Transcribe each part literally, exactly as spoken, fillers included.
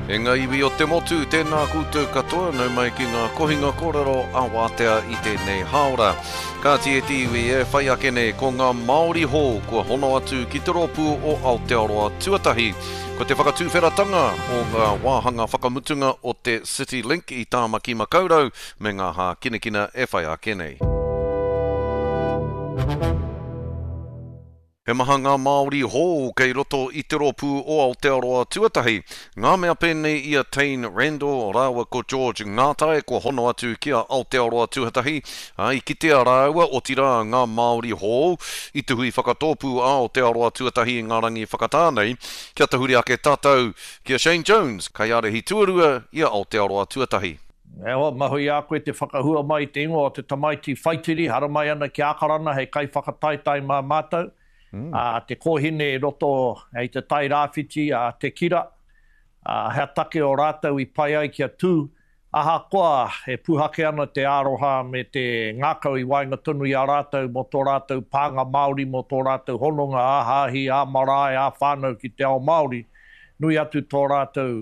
E ngā iwi o te motu, tēnā koutou katoa, nau mai ki ngā kohinga kōrero a wātea i tēnei haora. Ka tie te iwi e whai ake nei ko ngā Māori hō kua hono atu ki te rōpū o Aotearoa Tuatahi. Ko te whakatūwheratanga o ngā wāhanga whakamutunga o te City Link i Tāmaki Makaurau me ngā hā kinakina e whai ake nei. He maha ngā Māori hō kei roto i te rōpū o Aotearoa Tuatahi. Ngā mea pēnei ia Tain Randall, rāua ko George Ngātae, ko hono atu kia Aotearoa Tuatahi. Ai kitea rāua o tira ngā Māori hō i te hui whakatōpū a Aotearoa Tuatahi i ngā rangi whakatānei. Kia te huri ake tātou kia Shane Jones, kai arehi tuarua i Aotearoa Tuatahi. Ewa, mahui a koe te whakahua mai te ingo o te tamaiti whaitiri, hara mai ana ki Akarana, hei kai whakataitai mā mātou. Mm. Uh, te kōhine roto hei te tai rāwhiti, uh, te kira, uh, hea take o rātou i pai ai kia tū. Aha koa he puhake ana te aroha me te ngākau i wainga tunu i a rātou mo tō rātou pānga Māori, mo tō rātou hononga, a hāhi, a marae, a whānau ki te ao Māori. Nui atu tō rātou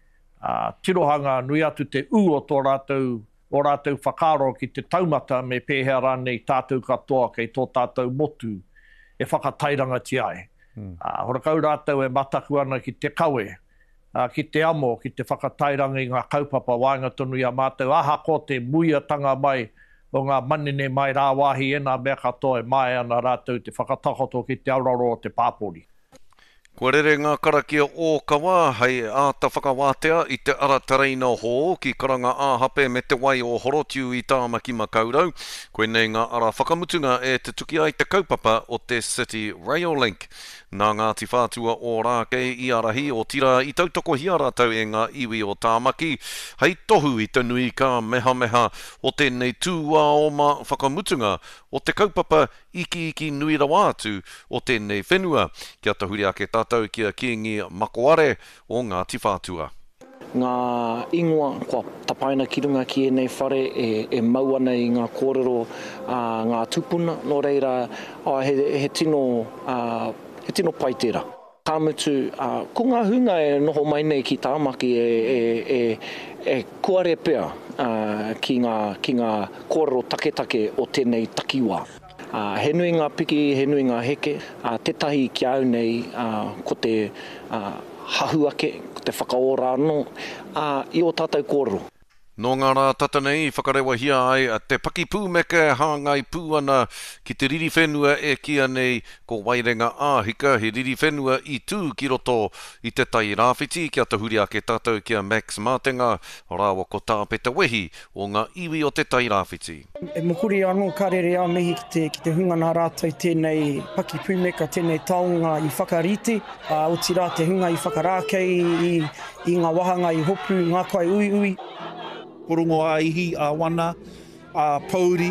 uh, tirohanga, nui atu te u o tō rātou, o rātou whakaro ki te taumata me pēhea rānei tātou katoa kei tō tātou motu. E whakatairanga ti ai. Mm. Uh, horakau rātou e mataku ana ki te kawe, uh, ki te amo, ki te whakatairanga i ngā kaupapa wainga tonu i a mātou. Aha ko te muiatanga mai o ngā manene mai rā wāhi e nā mea katoa e mai ana rātou te whakatakoto ki te auraro o te pāpori. Kua rere ngā karakia o kawa, hei āta whakawātea i te ara tareina hō ki karanga āhape me te wai o Horotiu i Tāmaki Makaurau. Koe nei ngā ara whakamutunga e te tuki ai te kaupapa o te City Rail Link. Nā Ngāti Whātua o Rākei i arahi o tira i tautoko hia rātou e ngā iwi o Tāmaki. Hei tohu i te nui ka meha meha o tēnei tūā o mā whakamutunga o te kaupapa iki iki nui rawa atu o tēnei whenua. Kia tahuri ake tātou kia kiengi makoare o Ngāti Whātua. Ngā ingoa kua tapaina ki runga ki e nei whare e, e maua nei ngā kōrero uh, ngā tupuna. Nō reira uh, he, he tino... Uh, He tino pai tērā. Kāmutu, uh, ko ngā hunga e noho mai nei ki Tāmaki e, e, e, e kuare pea uh, ki, ngā, ki ngā kōrero taketake o tēnei takiwā. Uh, he nui ngā piki, he nui ngā heke, uh, tetahi ki au nei uh, ko te uh, hahuake, ko te whakaora anō, uh, i o tātou kōrero. Nō ngā rā tata nei, whakarewa hia ai, te paki pūmeka hāngai pū ana ki te riri whenua e kia nei ko Wairenga āhika, he riri whenua i tū ki roto i te tai rāwhiti, kia te huri ake tātou kia Max Mātenga, rāwa ko tāpeta wehi o ngā iwi o te tai rāwhiti. E mokuri anō karere a mihi ki te, ki te hunga nā rātou tēnei paki pūmeka, tēnei taonga i whakariti, uh, o tira te hunga i whakarākei i, i ngā wahanga i hopu, ngā kai ui ui. Korongo a ihi, a wana, a pauri,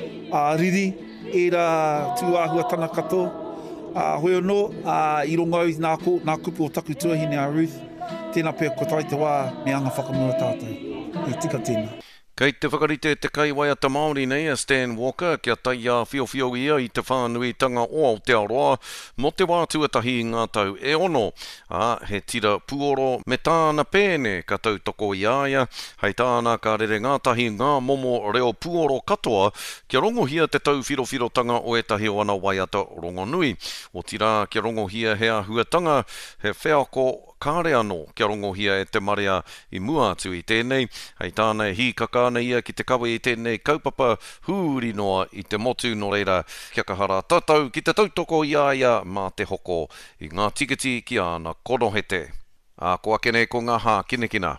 a riri, e rā tūāhua tana katoa. A hoi anō, a i rongo au nā, ko, nā kupu o taku tuahine a Ruth. Tēnā pēr ko tai te wā me anga whakamura tātou. E tika tēnā. Kei te whakarite te kaiwaiata Māori nei a Stan Walker, kia tai a whiowhio ia i te whānuitanga o Aotearoa, mo te wā tuatahi i ngā tau e ono. A, he tira puoro me tāna pēne ka tautoko i aia, hei tāna ka rere ngātahi ngā momo reo puoro katoa, kia rongohia te tau whirowhirotanga o etahi o ana waiata rongonui. O tira kia rongohia hea huatanga, he wheako kāre anō kia rongohia e te marea i mua atu i tēnei, hei tāna hi kakāna ia ki te kawe i tēnei kaupapa hūri noa i te motu no reira kia kahara tatau ki te tautoko i aia mā te hoko i ngā tikiti ki ana konohete. A ko ake nei ko ngā hā kinekina.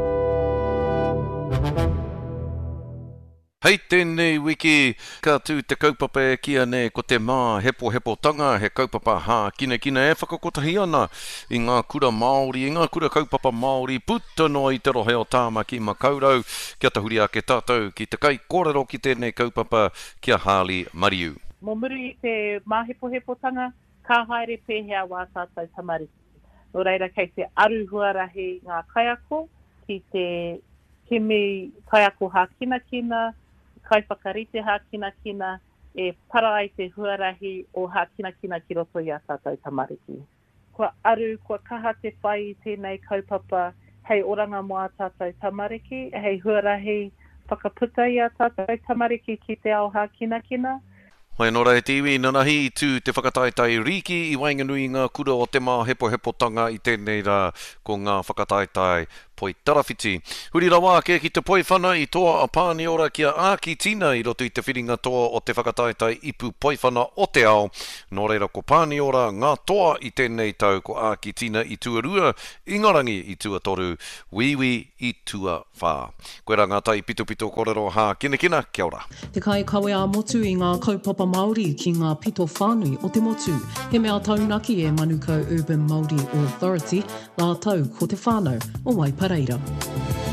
Hei tēnei wiki, ka tū te kaupapa e kia nei ko te mā hepo hepo tanga, he kaupapa hā kina kina e whakakotahi ana i ngā kura Māori, i ngā kura kaupapa Māori, puta noa i te rohe o Tāmaki Makaurau, kia te huri ake tātou ki te kai kōrero ki tēnei kaupapa kia Harley Mariu. Mō muri i te mā hepo hepo tanga, ka haere pēhea wā tātou tamariki. Nō reira kei te aru huarahi ngā kaiako, ki te kimi kaiako hā kina kina, kai whakarite hā kina kina, e para ai te huarahi o hā kina kina ki roto i a tātou tamariki. Kua aru, kua kaha te whai i tēnei kaupapa, hei oranga mo a tātou tamariki, hei huarahi whakaputa i a tātou tamariki ki te ao hā kina kina. Hoi nora e tiwi, nanahi i tū te whakataitai riki i wainganui ngā kura o te mā hepo hepo tanga i tēnei rā ko ngā whakataitai poi tarawhiti. Huri rawa ke ki te poi whana i toa a pāni ora kia āki tina i roto i te whiringa toa o te whakataitai ipu poi whana o te ao. Nō reira ko pāni ora ngā toa i tēnei tau ko āki tina i tuarua, ingarangi i tuatoru, wiwi i tua whā. Koe rā ngā tai pito pito korero hā kina kina, kia ora. Te kai kawe a motu i ngā kaupapa Māori ki ngā pito whānui o te motu. He mea taunaki e Manukau Urban Māori Authority, la tau ko te whānau o Waipareira.